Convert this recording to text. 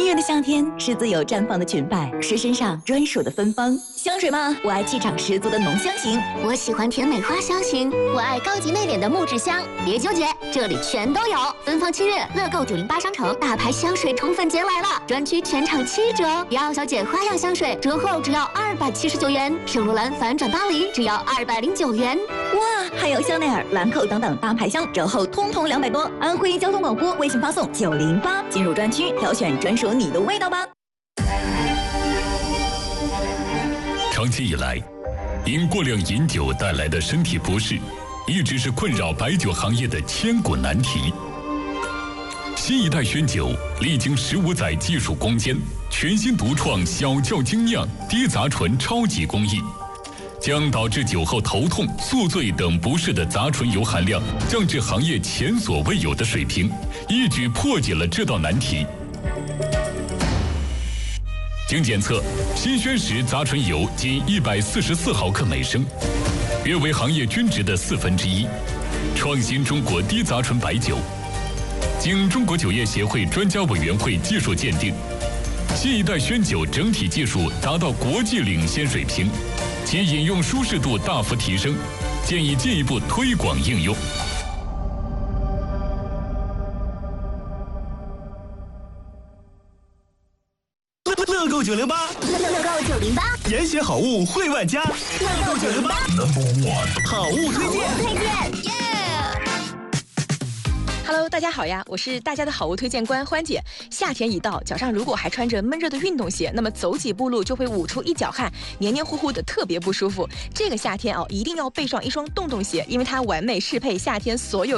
热的夏天是自由绽放的裙摆，是身上专属的芬芳。香水吗？我爱气场十足的浓香型， 我喜欢甜美花香型，我爱高级内敛的木质香。别纠结，这里全都有。芬芳7月，乐购908商城大牌香水宠粉节来了，专区全场7折。姚小姐花样香水折后只要279元，圣罗兰反转巴黎只要209元。 哇，还有香奈儿、兰蔻等等大牌香折后通通200多。安徽交通广播微信发送908，进入专区挑选专属你的味道吧。 长期以来，因过量饮酒带来的身体不适，一直是困扰白酒行业的千古难题。新一代轩酒历经15载技术攻坚，全新独创小窖精酿低杂醇超级工艺，将导致酒后头痛、宿醉等不适的杂醇油含量降至行业前所未有的水平，一举破解了这道难题。经检测，新轩10杂醇油仅144毫克每升，约为行业均值的1/4，创新中国低杂醇白酒。经中国酒业协会专家委员会技术鉴定，新一代轩酒整体技术达到国际领先水平，其饮用舒适度大幅提升，建议进一步推广应用。 乐购908， 乐购908， 严选好物惠万家。乐购908 ，No.1 好物推荐。 Hello， 大家好呀，我是大家的好物推荐官欢姐。夏天一到，脚上如果还穿着闷热的运动鞋，那么走几步路就会捂出一脚汗，黏黏糊糊的，特别不舒服。这个夏天一定要备上一双洞洞鞋，因为它完美适配夏天所有